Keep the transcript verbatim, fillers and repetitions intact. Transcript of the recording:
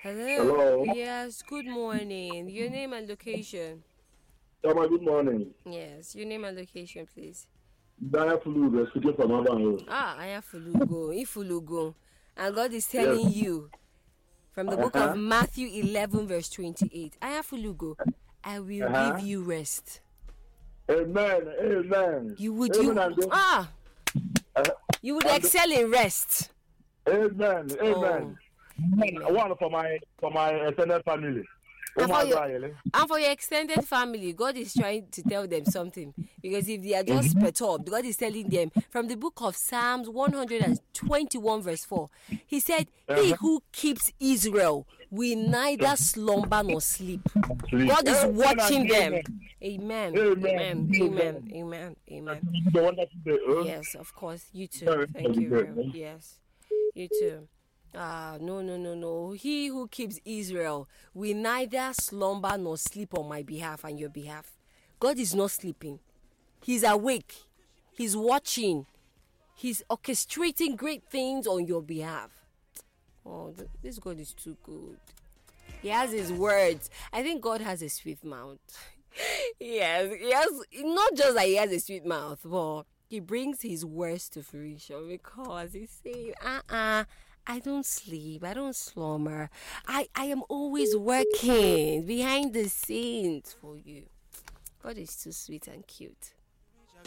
Hello. Hello. Yes, good morning. Your name and location. Tama, good morning. Yes, your name and location, please. Daya Fulu, speaking from Aban. Ah, I have Fulugo. Ifulugo. And God is Yes. telling you from the book of Uh-huh. Matthew eleven, verse twenty-eight. I have Fulugo. I will give Uh-huh. you rest. Amen. Amen. You would, Amen. you, And then, ah, uh, you would and, excel in rest. amen. Oh, Amen. amen. One for my for my extended family. And for your Umar and for your extended family, God is trying to tell them something. Because if they are just Mm-hmm. perturbed, God is telling them from the book of Psalms one hundred twenty-one, verse four. He said, He Uh-huh. who keeps Israel will neither slumber nor sleep. Please. God is Amen watching and them. amen. Amen. Amen. Amen. Amen. Amen. Amen. Amen. The wonderful day. Uh, Yes, of course. You too. very Thank happy you very much. day. Yes. You too. Ah, no, no, no, no. He who keeps Israel will neither slumber nor sleep on my behalf and your behalf. God is not sleeping. He's awake. He's watching. He's orchestrating great things on your behalf. Oh, th- this God is too good. He has his words. I think God has a sweet mouth. Yes, he has, not just that he has a sweet mouth, but he brings his words to fruition because he says, uh-uh, I don't sleep, I don't slumber. I, I am always working behind the scenes for you. God is too sweet and cute.